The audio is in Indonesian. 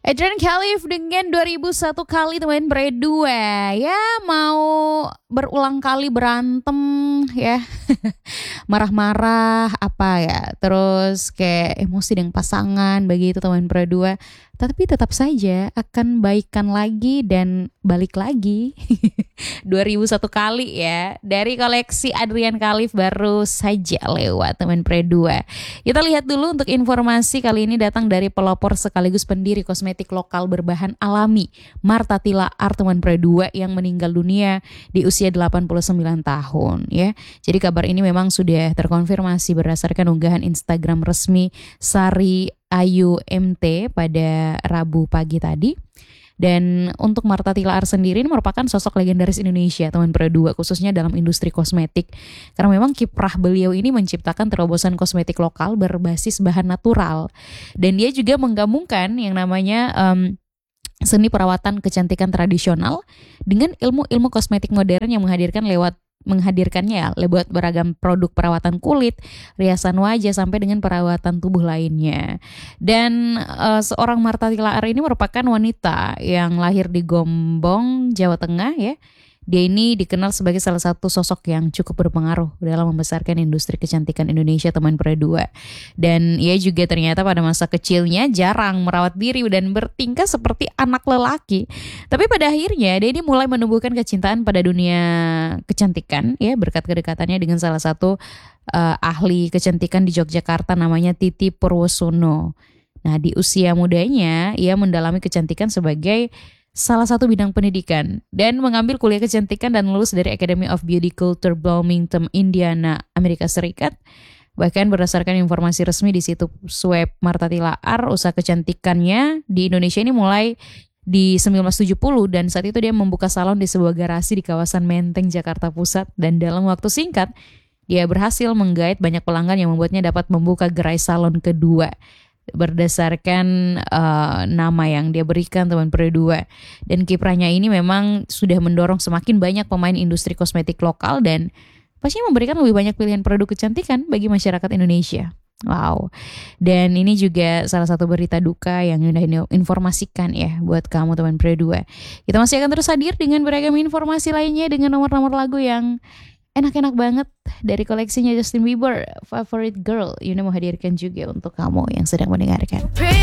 Adrian Khalif dengan 2001 kali teman berdua ya, mau berulang kali berantem ya, marah-marah apa ya, terus kayak emosi dengan pasangan begitu teman berdua, tapi tetap saja akan baikan lagi dan balik lagi. 2001 kali ya, dari koleksi Adrian Khalif baru saja lewat teman berdua. Kita lihat dulu untuk informasi kali ini datang dari pelopor sekaligus pendiri kosmetik lokal berbahan alami Martha Tilaar teman berdua yang meninggal dunia di usia 89 tahun ya. Jadi kabar ini memang sudah terkonfirmasi berdasarkan unggahan Instagram resmi Sari Ayu MT pada Rabu pagi tadi. Dan untuk Martha Tilaar sendiri ini merupakan sosok legendaris Indonesia teman berdua, khususnya dalam industri kosmetik. Karena memang kiprah beliau ini menciptakan terobosan kosmetik lokal berbasis bahan natural. Dan dia juga menggabungkan yang namanya seni perawatan kecantikan tradisional dengan ilmu-ilmu kosmetik modern yang menghadirkannya ya lewat beragam produk perawatan kulit, riasan wajah sampai dengan perawatan tubuh lainnya. Dan seorang Martha Tilaar ini merupakan wanita yang lahir di Gombong, Jawa Tengah ya. Dia ini dikenal sebagai salah satu sosok yang cukup berpengaruh dalam membesarkan industri kecantikan Indonesia teman berdua. Dan ia juga ternyata pada masa kecilnya jarang merawat diri dan bertingkah seperti anak lelaki. Tapi pada akhirnya dia ini mulai menumbuhkan kecintaan pada dunia kecantikan ya, berkat kedekatannya dengan salah satu ahli kecantikan di Yogyakarta namanya Titi Purwosono. Nah, di usia mudanya ia mendalami kecantikan sebagai salah satu bidang pendidikan dan mengambil kuliah kecantikan dan lulus dari Academy of Beauty Culture Bloomington, Indiana, Amerika Serikat. Bahkan berdasarkan informasi resmi di situs web Martha Tilaar, usaha kecantikannya di Indonesia ini mulai di 1970 dan saat itu dia membuka salon di sebuah garasi di kawasan Menteng, Jakarta Pusat, dan dalam waktu singkat dia berhasil menggait banyak pelanggan yang membuatnya dapat membuka gerai salon kedua berdasarkan nama yang dia berikan teman berdua. Dan kiprahnya ini memang sudah mendorong semakin banyak pemain industri kosmetik lokal dan pastinya memberikan lebih banyak pilihan produk kecantikan bagi masyarakat Indonesia. Wow. Dan ini juga salah satu berita duka yang Yunda informasikan ya buat kamu teman berdua. Kita masih akan terus hadir dengan beragam informasi lainnya dengan nomor-nomor lagu yang enak-enak banget dari koleksinya Justin Bieber, Favorite Girl. Yuna mau hadirkan juga untuk kamu yang sedang mendengarkan.